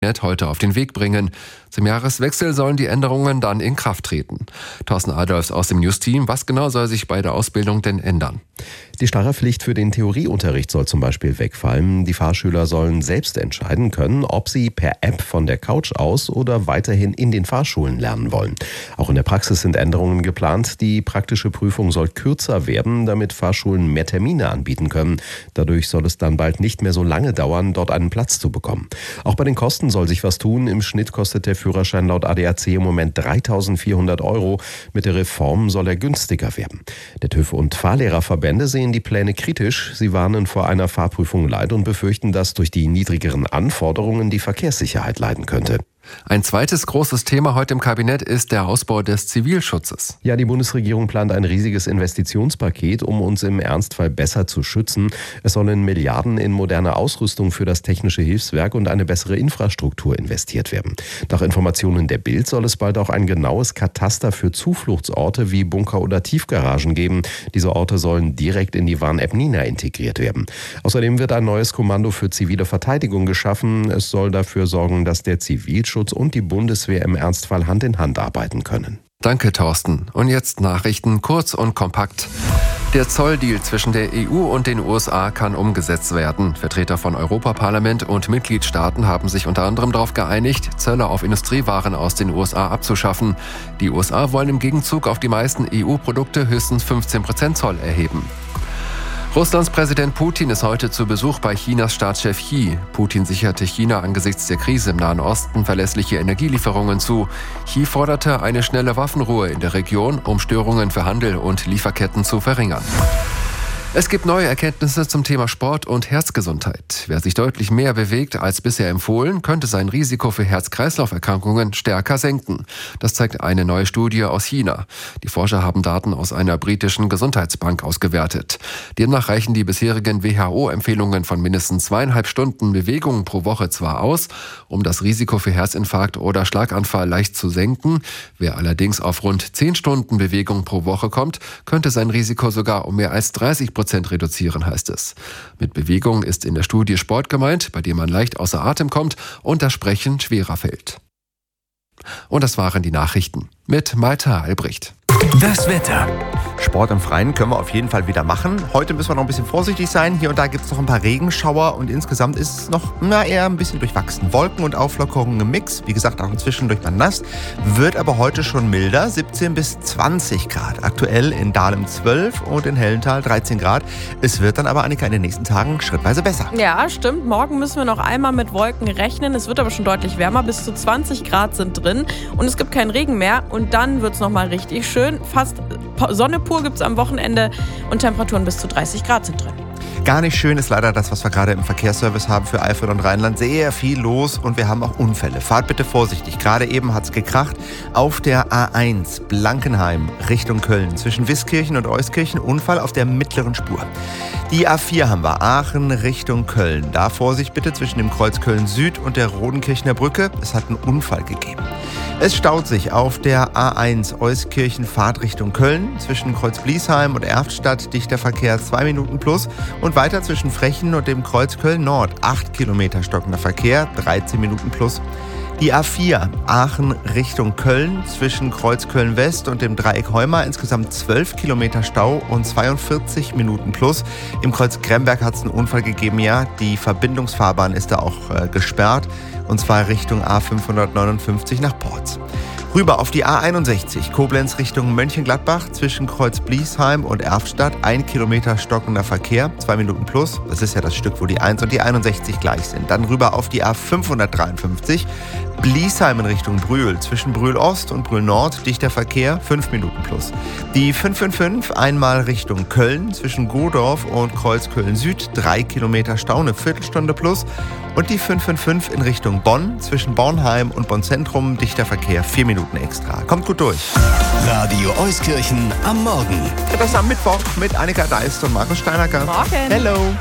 heute auf den Weg bringen. Zum Jahreswechsel sollen die Änderungen dann in Kraft treten. Thorsten Adolfs aus dem News-Team. Was genau soll sich bei der Ausbildung denn ändern? Die starre Pflicht für den Theorieunterricht soll zum Beispiel wegfallen. Die Fahrschüler sollen selbst entscheiden können, ob sie per App von der Couch aus oder weiterhin in den Fahrschulen lernen wollen. Auch in der Praxis sind Änderungen geplant. Die praktische Prüfung soll kürzer werden, damit Fahrschulen mehr Termine anbieten können. Dadurch soll es dann bald nicht mehr so lange dauern, dort einen Platz zu bekommen. Auch bei den Kosten soll sich was tun. Im Schnitt kostet der Führerschein laut ADAC im Moment 3.400 €. Mit der Reform soll er günstiger werden. Der TÜV und Fahrlehrerverbände sehen die Pläne kritisch. Sie warnen vor einer Fahrprüfung Leid und befürchten, dass durch die niedrigeren Anforderungen die Verkehrssicherheit leiden könnte. Ein zweites großes Thema heute im Kabinett ist der Ausbau des Zivilschutzes. Ja, die Bundesregierung plant ein riesiges Investitionspaket, um uns im Ernstfall besser zu schützen. Es sollen Milliarden in moderne Ausrüstung für das Technische Hilfswerk und eine bessere Infrastruktur investiert werden. Nach Informationen der Bild soll es bald auch ein genaues Kataster für Zufluchtsorte wie Bunker oder Tiefgaragen geben. Diese Orte sollen direkt in die Warn-App Nina integriert werden. Außerdem wird ein neues Kommando für zivile Verteidigung geschaffen. Es soll dafür sorgen, dass der Zivilschutz und die Bundeswehr im Ernstfall Hand in Hand arbeiten können. Danke, Thorsten. Und jetzt Nachrichten kurz und kompakt. Der Zolldeal zwischen der EU und den USA kann umgesetzt werden. Vertreter von Europaparlament und Mitgliedstaaten haben sich unter anderem darauf geeinigt, Zölle auf Industriewaren aus den USA abzuschaffen. Die USA wollen im Gegenzug auf die meisten EU-Produkte höchstens 15% Zoll erheben. Russlands Präsident Putin ist heute zu Besuch bei Chinas Staatschef Xi. Putin sicherte China angesichts der Krise im Nahen Osten verlässliche Energielieferungen zu. Xi forderte eine schnelle Waffenruhe in der Region, um Störungen für Handel und Lieferketten zu verringern. Es gibt neue Erkenntnisse zum Thema Sport und Herzgesundheit. Wer sich deutlich mehr bewegt als bisher empfohlen, könnte sein Risiko für Herz-Kreislauf-Erkrankungen stärker senken. Das zeigt eine neue Studie aus China. Die Forscher haben Daten aus einer britischen Gesundheitsbank ausgewertet. Demnach reichen die bisherigen WHO-Empfehlungen von mindestens 2,5 Stunden Bewegung pro Woche zwar aus, um das Risiko für Herzinfarkt oder Schlaganfall leicht zu senken. Wer allerdings auf rund 10 Stunden Bewegung pro Woche kommt, könnte sein Risiko sogar um mehr als 30% reduzieren, heißt es. Mit Bewegung ist in der Studie Sport gemeint, bei dem man leicht außer Atem kommt und das Sprechen schwerer fällt. Und das waren die Nachrichten mit Malte Albrecht. Das Wetter. Sport im Freien können wir auf jeden Fall wieder machen. Heute müssen wir noch ein bisschen vorsichtig sein. Hier und da gibt es noch ein paar Regenschauer und insgesamt ist es noch eher ein bisschen durchwachsen. Wolken und Auflockerungen im Mix. Wie gesagt, auch zwischendurch mal nass. Wird aber heute schon milder. 17 bis 20 Grad. Aktuell in Dahlem 12 und in Hellenthal 13 Grad. Es wird dann aber, Annika, in den nächsten Tagen schrittweise besser. Ja, stimmt. Morgen müssen wir noch einmal mit Wolken rechnen. Es wird aber schon deutlich wärmer. Bis zu 20 Grad sind drin. Und es gibt keinen Regen mehr. Und dann wird es nochmal richtig schön. Fast Sonne pur gibt es am Wochenende und Temperaturen bis zu 30 Grad sind drin. Gar nicht schön ist leider das, was wir gerade im Verkehrsservice haben für Eifel und Rheinland. Sehr viel los und wir haben auch Unfälle. Fahrt bitte vorsichtig. Gerade eben hat es gekracht auf der A1 Blankenheim Richtung Köln. Zwischen Wiskirchen und Euskirchen Unfall auf der mittleren Spur. Die A4 haben wir Aachen Richtung Köln. Da Vorsicht bitte zwischen dem Kreuz Köln Süd und der Rodenkirchener Brücke. Es hat einen Unfall gegeben. Es staut sich auf der A1 Euskirchen Fahrtrichtung Köln. Zwischen Kreuz Bliesheim und Erftstadt dichter Verkehr 2 Minuten plus. Und weiter zwischen Frechen und dem Kreuz Köln Nord 8 Kilometer stockender Verkehr, 13 Minuten plus. Die A4 Aachen Richtung Köln zwischen Kreuz Köln West und dem Dreieck Heuma insgesamt 12 Kilometer Stau und 42 Minuten plus. Im Kreuz Gremberg hat es einen Unfall gegeben, ja. Die Verbindungsfahrbahn ist da auch gesperrt und zwar Richtung A559 nach Porz. Rüber auf die A61, Koblenz Richtung Mönchengladbach, zwischen Kreuz Bliesheim und Erftstadt, 1 Kilometer stockender Verkehr, 2 Minuten plus. Das ist ja das Stück, wo die 1 und die 61 gleich sind. Dann rüber auf die A553, Bliesheim in Richtung Brühl, zwischen Brühl Ost und Brühl Nord, dichter Verkehr, 5 Minuten plus. Die 555 einmal Richtung Köln, zwischen Godorf und Kreuz Köln Süd, 3 Kilometer Stau, eine Viertelstunde plus. Und die 555 in Richtung Bonn, zwischen Bornheim und Bonn Zentrum, dichter Verkehr, 4 Minuten extra. Kommt gut durch. Radio Euskirchen am Morgen. Das am Mittwoch mit Annika Deist und Markus Steinacker. Morgen. Hello.